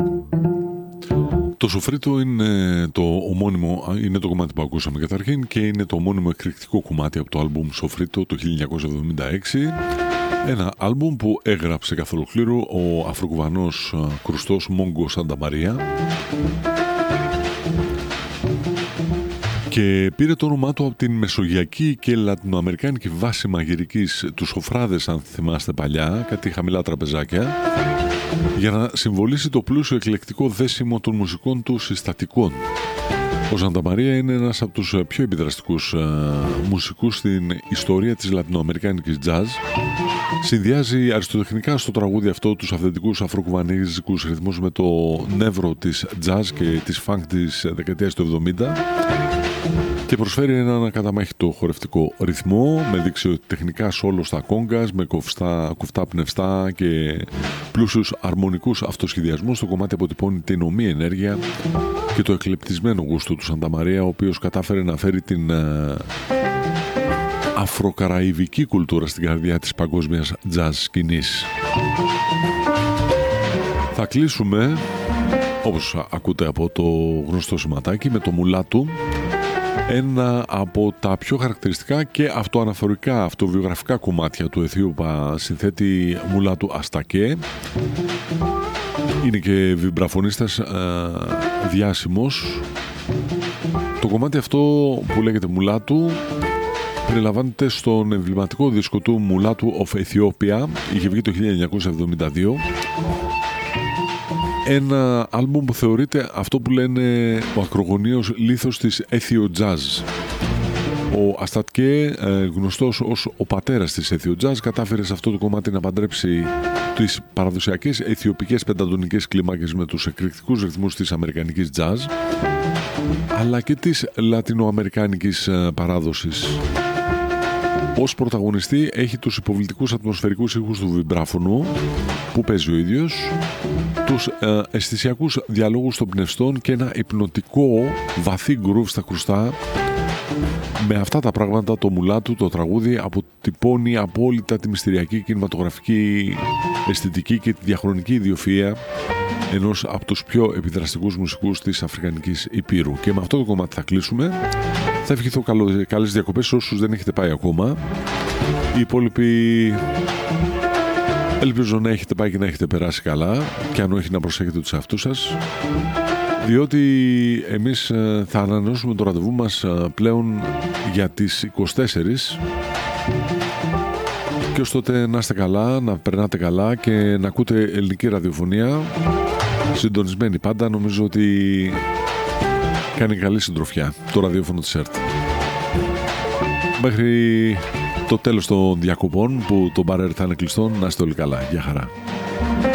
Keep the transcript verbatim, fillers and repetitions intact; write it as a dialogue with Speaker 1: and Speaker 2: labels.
Speaker 1: Το Σοφρίτο είναι το ομώνυμο, είναι το κομμάτι που ακούσαμε καταρχήν και είναι το ομώνυμο εκρηκτικό κομμάτι από το άλμπουμ Σοφρίτο το χίλια εννιακόσια εβδομήντα έξι. Ένα άλμπουμ που έγραψε καθ' ολοκλήρου ο Αφροκουβανός κρουστός Μόγκο Σανταμαρία και πήρε το όνομά του από την μεσογειακή και λατινοαμερικάνικη βάση μαγειρικής του Σοφράδες, αν θυμάστε παλιά, κάτι χαμηλά τραπεζάκια, για να συμβολήσει το πλούσιο εκλεκτικό δέσιμο των μουσικών του συστατικών. Ο Σανταμαρία είναι ένας από τους πιο επιδραστικούς uh, μουσικούς στην ιστορία της λατινοαμερικάνικης jazz. Συνδυάζει αριστοτεχνικά στο τραγούδι αυτό τους αυθεντικούς αφροκουβανίζικους ρυθμούς με το νεύρο της jazz και της funk της δεκαετίας του εβδομήντα και προσφέρει έναν ακαταμάχητο χορευτικό ρυθμό με δεξιοτεχνικά σόλο στα κόγκας, με κοφτά, κουφτά πνευστά και πλούσιους αρμονικούς αυτοσχεδιασμούς. Το κομμάτι αποτυπώνει την ομή ενέργεια και το εκλεπτισμένο γούστο του Σανταμαρία, ο οποίος κατάφερε να φέρει την uh, αφροκαραϊβική κουλτούρα στην καρδιά της παγκόσμιας jazz σκηνής. Θα κλείσουμε, όπως ακούτε από το γνωστό σηματάκι, με το Μουλάτου, ένα από τα πιο χαρακτηριστικά και αυτοαναφορικά, αυτοβιογραφικά κομμάτια του Αιθίωπα συνθέτη Μουλάτου Αστακέ. Είναι και βιμπραφωνίστας ε, διάσημος. Το κομμάτι αυτό που λέγεται Μουλάτου περιλαμβάνεται στον εμβληματικό δίσκο του Μουλάτου of Ethiopia. Είχε βγει το χίλια εννιακόσια εβδομήντα δύο. Ένα άλμπουμ που θεωρείται αυτό που λένε ο ακρογωνίος λίθος της Ethio Jazz. Ο Αστατκέ, γνωστός ως ο πατέρας της Ethio Jazz, κατάφερε σε αυτό το κομμάτι να παντρέψει τις παραδοσιακές αιθιοπικές πεντατονικές κλίμακες με τους εκρηκτικούς ρυθμούς της αμερικανικής jazz, αλλά και της λατινοαμερικάνικης παράδοσης. Ως πρωταγωνιστή έχει τους υποβλητικούς ατμοσφαιρικούς ήχους του βιμπράφωνου που παίζει ο ίδιος, τους ε, αισθησιακούς διαλόγους των πνευστών και ένα υπνοτικό βαθύ γκρούβ στα κρουστά. Με αυτά τα πράγματα το Μουλάτου, το τραγούδι, αποτυπώνει απόλυτα τη μυστηριακή κινηματογραφική αισθητική και τη διαχρονική ιδιοφυΐα ενός από τους πιο επιδραστικούς μουσικούς της Αφρικανικής Υπήρου. Και με αυτό το κομμάτι θα κλείσουμε. Θα ευχηθώ καλό, καλές διακοπές σε όσους δεν έχετε πάει ακόμα. Οι υπόλοιποι ελπίζω να έχετε πάει και να έχετε περάσει καλά, και αν όχι να προσέχετε τους εαυτούς σας, διότι εμείς θα ανανεώσουμε το ραντεβού μας πλέον για τις είκοσι τέσσερις, και ως τότε να είστε καλά, να περνάτε καλά και να ακούτε ελληνική ραδιοφωνία συντονισμένη πάντα. Νομίζω ότι κάνει καλή συντροφιά το ραδιόφωνο της ΕΡΤ. Μέχρι το τέλος των διακοπών που το μπαρ θα είναι κλειστό, να είστε όλοι καλά. Γεια χαρά.